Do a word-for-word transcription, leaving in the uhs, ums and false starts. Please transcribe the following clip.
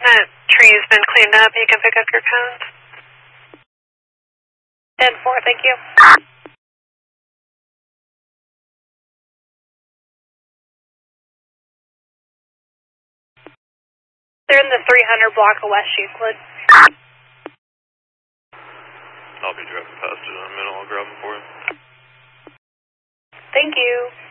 That tree's been cleaned up. You can pick up your cones. ten four, thank you. They're in the three hundred block of West Euclid. I'll be driving past it in a minute. I'll grab them for you. Thank you.